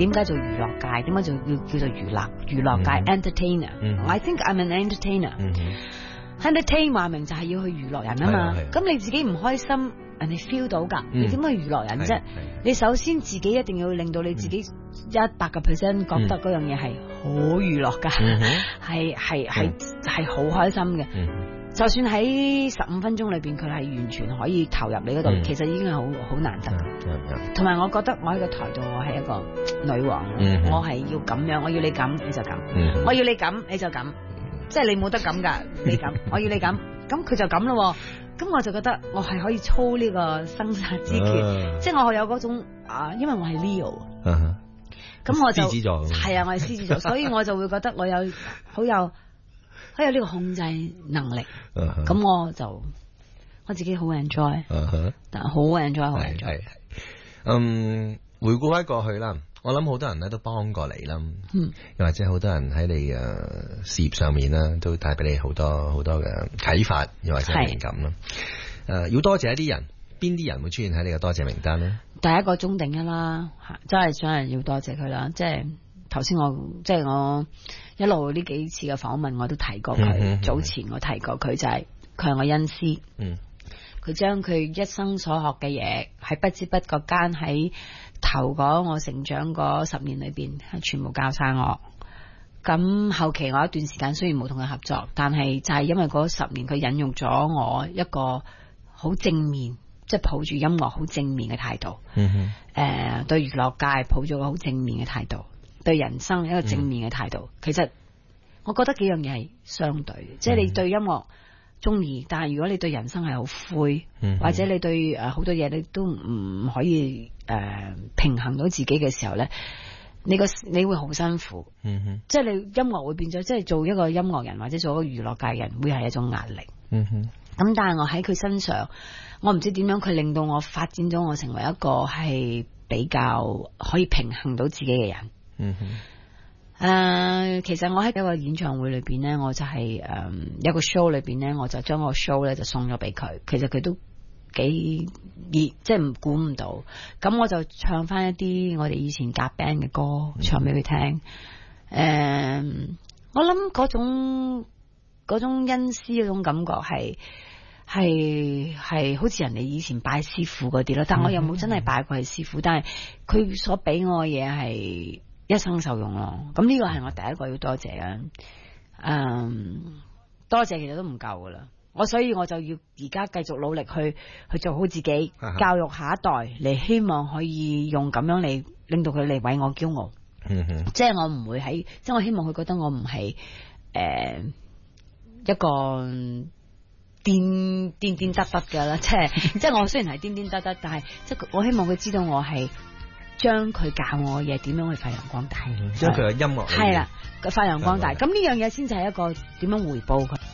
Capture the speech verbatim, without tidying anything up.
點解做娛樂界？點解做叫叫做娛樂娛樂界 entertainer？I think I'm an entertainer。entertain 話明就係要去娛樂人啊嘛。咁你自己唔開心，人哋 feel 到㗎，你點去娛樂人啫？你首先自己一定要令到你自己一百個 percent 覺得嗰樣嘢係好娛樂㗎，係係係係好開心嘅。就算喺十五分鐘裏邊，佢係完全可以投入你嗰度，其實已經係好好難得。同埋我覺得我喺個台度，我係一個女王，我係要咁樣，我要你咁你就咁，我要你咁你就咁，即係你冇得咁㗎，你咁，我要你咁，咁佢就咁咯。咁我就覺得我係可以操呢個生殺之權，即係我有嗰種啊，因為我係 Leo，咁我就係啊，我係獅子座，所以我就會覺得我有好有。佢有呢個控制能力，咁、uh-huh. 我就我自己好 enjoy，、uh-huh. 但係好 enjoy， 好 enjoy。 嗯，回顧翻過去啦，我諗好多人咧都幫過你啦，嗯，又或者好多人喺你誒、呃、事業上面啦，都帶俾你好多好多嘅啟發，又或者靈感啦。誒、呃，要多謝一啲人，邊啲人會出現喺你嘅多謝名單咧？第一個鐘定一啦，真係真係要多謝佢啦，即係。頭先我即係我一路呢幾次嘅訪問我都提過佢、嗯，早前我提過佢就係佢係我恩師，嗯，佢將佢一生所學嘅嘢喺不知不覺間喺頭嗰我成長嗰十年裏邊全部教晒我。咁後期我一段時間雖然冇同佢合作，但係就係因為嗰十年佢引用咗我一個好正面，即係抱住音樂好正面嘅態度，嗯哼，誒、呃、對娛樂界抱咗個好正面嘅態度。對人生一個正面嘅態度、嗯，其實我覺得幾樣嘢係相對嘅，即、嗯、係、就是、你對音樂中意，但係如果你對人生係好灰、嗯，或者你對誒好多嘢你都唔可以誒、呃、平衡到自己嘅時候咧，你個你會好辛苦，即、嗯、係、就是、你音樂會變咗，即、就、係、是、做一個音樂人或者做一個娛樂界人會係一種壓力。咁、嗯、但係我喺佢身上，我唔知點樣佢令到我發展咗我成為一個係比較可以平衡到自己嘅人。嗯哼，誒、呃，其實我喺一個演唱會裏邊咧，我就係、是、誒、呃、一個 show 裏邊咧，我就將個 show 咧就送咗俾佢。其實佢都幾熱，即係唔估唔到。咁我就唱翻一啲我哋以前夾 band 嘅歌，唱俾佢聽。誒、呃，我諗嗰種嗰種恩師嗰種感覺係係係好似人哋以前拜師傅嗰啲咯。但我又冇真係拜過佢師傅，但係佢所俾我嘅嘢係一生受用咯，咁呢個係我第一個要多謝啊。嗯，多謝其實都唔夠噶啦，我所以我就要而家繼續努力去去做好自己，教育下一代嚟，希望可以用咁樣嚟令到佢嚟為我驕傲。嗯哼，即係我唔會喺，即係我希望佢覺得我唔係誒一個癲癲癲得得嘅啦，即係即係我雖然係癲癲得得，但係即係我希望佢知道我係。將佢教我嘅嘢點樣去發揚光大，將佢嘅音樂係啦，佢發揚光大，咁呢樣嘢先至係一個點樣回報佢。